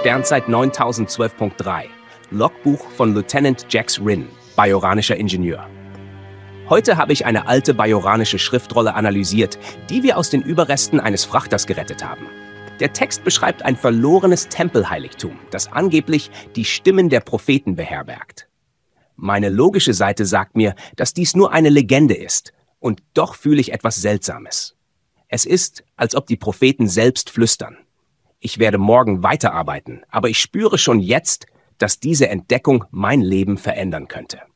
Sternzeit 9012.3. Logbuch von Lieutenant Jax Rinn, bajoranischer Ingenieur. Heute habe ich eine alte bajoranische Schriftrolle analysiert, die wir aus den Überresten eines Frachters gerettet haben. Der Text beschreibt ein verlorenes Tempelheiligtum, das angeblich die Stimmen der Propheten beherbergt. Meine logische Seite sagt mir, dass dies nur eine Legende ist, und doch fühle ich etwas Seltsames. Es ist, als ob die Propheten selbst flüstern. Ich werde morgen weiterarbeiten, aber ich spüre schon jetzt, dass diese Entdeckung mein Leben verändern könnte.